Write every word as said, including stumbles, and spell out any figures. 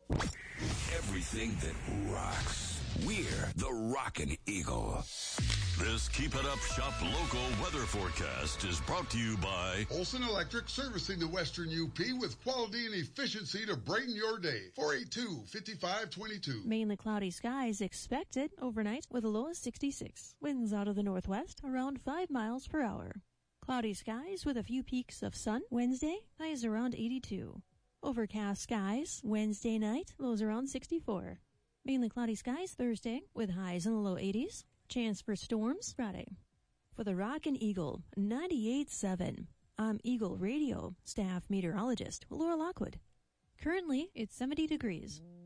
Everything that rocks. We're the Rockin' Eagle. This Keep It Up Shop local weather forecast is brought to you by Olson Electric, servicing the Western U P with quality and efficiency to brighten your day. four eight two, five five two two. Mainly cloudy skies expected overnight with a low of sixty-six. Winds out of the northwest around five miles per hour. Cloudy skies with a few peaks of sun. Wednesday, highs around eighty-two. Overcast skies Wednesday night, lows around sixty-four. Mainly cloudy skies Thursday with highs in the low eighties. Chance for storms Friday. For the Rockin' Eagle ninety-eight point seven, I'm Eagle Radio staff meteorologist Laura Lockwood. Currently, it's seventy degrees.